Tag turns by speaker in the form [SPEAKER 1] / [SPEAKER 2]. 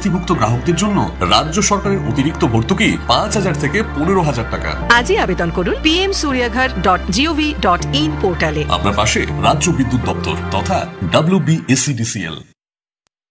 [SPEAKER 1] নথিভুক্ত গ্রাহকদের জন্য রাজ্য সরকারের অতিরিক্ত ভর্তুকি 5,000 থেকে 15,000 টাকা।
[SPEAKER 2] আজই আবেদন করুন pmsuryaghar.gov.in পোর্টালে।
[SPEAKER 1] আপনার পাশে রাজ্য বিদ্যুৎ দপ্তর তথা WBSEDCL।